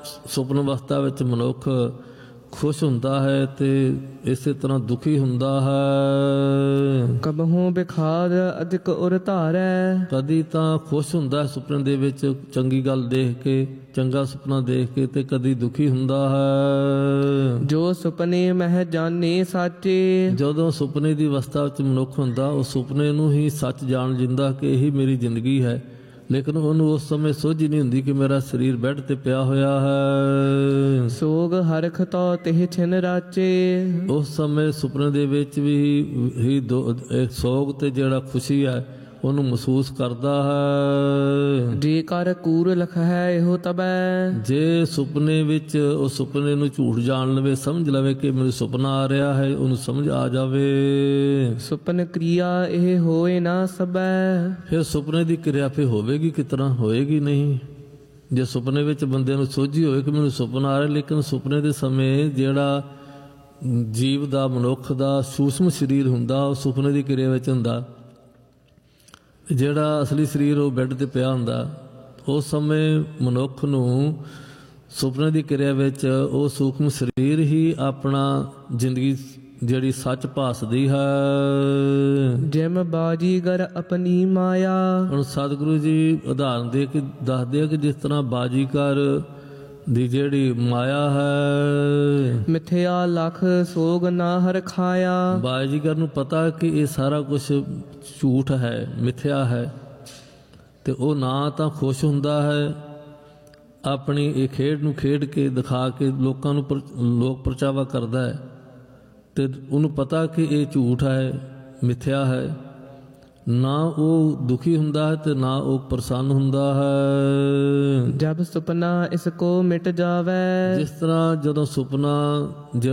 ਸੁਪਨ ਅਵਸਥਾ ਵਿੱਚ ਮਨੁੱਖ ਖੁਸ਼ ਹੁੰਦਾ ਹੈ ਤੇ ਇਸੇ ਤਰ੍ਹਾਂ ਦੁਖੀ ਹੁੰਦਾ ਹੈ। ਕਬਹੂ ਬਿਖਾਰ ਅਧਿਕ ਉਰ ਧਾਰੈ। ਕਦੀ ਤਾਂ ਖੁਸ਼ ਹੁੰਦਾ ਹੈ ਸੁਪਨੇ ਦੇ ਵਿੱਚ ਚੰਗੀ ਗੱਲ ਦੇਖ ਕੇ, ਚੰਗਾ ਸੁਪਨਾ ਦੇਖ ਕੇ, ਤੇ ਕਦੀ ਦੁਖੀ ਹੁੰਦਾ ਹੈ। ਜੋ ਸੁਪਨੇ ਮਹਿ ਜਾਣੇ ਸਾਚੇ। ਜਦੋਂ ਸੁਪਨੇ ਦੀ ਅਵਸਥਾ ਵਿੱਚ ਮਨੁੱਖ ਹੁੰਦਾ, ਉਹ ਸੁਪਨੇ ਨੂੰ ਹੀ ਸੱਚ ਜਾਣ ਜਿੰਦਾ ਕਿ ਇਹੀ ਮੇਰੀ ਜ਼ਿੰਦਗੀ ਹੈ, ਲੇਕਿਨ ਉਹਨੂੰ ਉਸ ਸਮੇਂ ਸੁੱਝ ਹੀ ਨਹੀਂ ਹੁੰਦੀ ਕਿ ਮੇਰਾ ਸਰੀਰ ਬੈੱਡ ਤੇ ਪਿਆ ਹੋਇਆ ਹੈ। ਸੋਗ ਹਰਖ ਤੋ ਤਿਹ ਛਿਨ ਰਾਚੇ। ਉਸ ਸਮੇਂ ਸੁਪਨੇ ਦੇ ਵਿੱਚ ਵੀ ਸੋਗ ਤੇ ਜਿਹੜਾ ਖੁਸ਼ੀ ਹੈ ਉਹਨੂੰ ਮਹਿਸੂਸ ਕਰਦਾ ਹੈ। ਜੇ ਕਰ ਕੂਰ ਲਖ ਹੈ ਇਹੋ ਤਬੈ। ਜੇ ਸੁਪਨੇ ਵਿੱਚ ਉਹ ਸੁਪਨੇ ਨੂੰ ਝੂਠ ਜਾਣ ਲਵੇ, ਸਮਝ ਲਵੇ ਕਿ ਮੈਨੂੰ ਸੁਪਨਾ ਆ ਰਿਹਾ ਹੈ, ਉਹਨੂੰ ਸਮਝ ਆ ਜਾਵੇ। ਸੁਪਨ ਕ੍ਰਿਆ ਇਹ ਹੋਏ ਨਾ ਸਬੈ। ਫਿਰ ਸੁਪਨੇ ਦੀ ਕਿਰਿਆ ਫਿਰ ਹੋਵੇਗੀ ਕਿਸ ਤਰ੍ਹਾਂ? ਹੋਏਗੀ ਨਹੀਂ। ਜੇ ਸੁਪਨੇ ਵਿੱਚ ਬੰਦੇ ਨੂੰ ਸੋਝੀ ਹੋਵੇ ਕਿ ਮੈਨੂੰ ਸੁਪਨਾ ਆ ਰਿਹਾ, ਲੇਕਿਨ ਸੁਪਨੇ ਦੇ ਸਮੇਂ ਜਿਹੜਾ ਜੀਵ ਦਾ, ਮਨੁੱਖ ਦਾ ਸੂਖਮ ਸਰੀਰ ਹੁੰਦਾ, ਉਹ ਸੁਪਨੇ ਦੀ ਕਿਰਿਆ ਵਿੱਚ ਹੁੰਦਾ। ਜਿਹੜਾ ਅਸਲੀ ਸਰੀਰ ਉਹ ਬੈੱਡ ਤੇ ਪਿਆ ਹੁੰਦਾ। ਉਸ ਸਮੇਂ ਮਨੁੱਖ ਨੂੰ ਸੁਪਨੇ ਦੀ ਕਿਰਿਆ ਵਿੱਚ ਉਹ ਸੂਖਮ ਸਰੀਰ ਹੀ ਆਪਣਾ ਜ਼ਿੰਦਗੀ ਜਿਹੜੀ ਸੱਚ ਭਾਸਦੀ ਹੈ। ਜਿਮ ਬਾਜੀਗਰ ਆਪਣੀ ਮਾਇਆ। ਹੁਣ ਸਤਿਗੁਰੂ ਜੀ ਉਦਾਹਰਨ ਦੇ ਕੇ ਦੱਸਦੇ ਆ ਕਿ ਜਿਸ ਤਰ੍ਹਾਂ ਬਾਜੀਗਰ ਦੀ ਜਿਹੜੀ ਮਾਇਆ ਹੈ, ਮਿਥਿਆ ਲਖ ਸੋਗ ਨਾ ਹਰ ਖਾਇਆ। ਬਾਜੀਗਰ ਨੂੰ ਪਤਾ ਕਿ ਇਹ ਸਾਰਾ ਕੁਝ ਝੂਠ ਹੈ, ਮਿਥਿਆ ਹੈ, ਤੇ ਉਹ ਨਾ ਤਾਂ ਖੁਸ਼ ਹੁੰਦਾ ਹੈ ਆਪਣੀ ਇਹ ਖੇਡ ਨੂੰ ਖੇਡ ਕੇ ਦਿਖਾ ਕੇ ਲੋਕਾਂ ਨੂੰ ਲੋਕ ਪ੍ਰਚਾਵਾ ਕਰਦਾ ਹੈ, ਤੇ ਉਹਨੂੰ ਪਤਾ ਕਿ ਇਹ ਝੂਠ ਹੈ, ਮਿਥਿਆ ਹੈ। ਨਾ ਉਹ ਦੁਖੀ ਹੁੰਦਾ ਹੈ ਤੇ ਨਾ ਉਹ ਪ੍ਰਸੰਨ ਹੁੰਦਾ ਹੈ। ਜਬ ਸੁਪਨਾ ਇਸ ਕੋ ਮਿਟ ਜਾਵੇ। ਜਿਸ ਤਰ੍ਹਾਂ ਜਦੋਂ ਸੁਪਨਾ